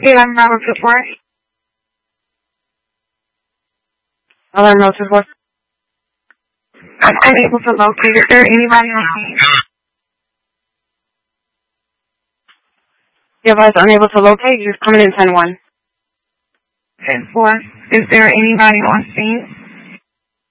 Alarm Bravo support. Alarm Road support. I'm unable to locate. Is there anybody on scene? The advisor unable to locate. You're coming in 10-1. 10-4. Is there anybody on scene?